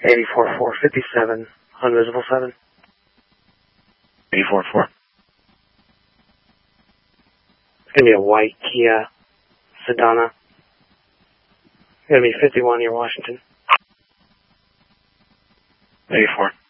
84-4, 57, unvisible 7. 84-4. It's going to be a white Kia Sedana. It's going to be 51 near Washington. 84.